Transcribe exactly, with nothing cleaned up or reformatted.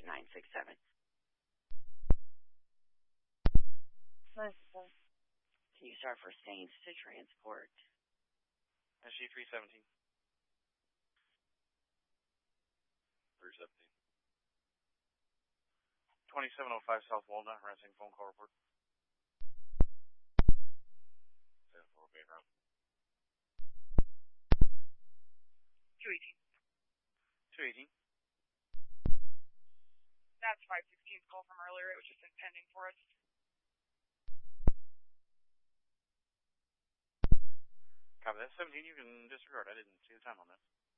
to nine six seven. nine six seven. Can you start for Saints to transport? S G three seventeen. three seventeen. twenty-seven oh five South Walnut, harassing phone call report. seven four Bay Route. two eighteen. two eighteen. That's five sixteen's call from earlier. It was just in pending for us. Copy that. seventeen, you can disregard. I didn't see the time on that.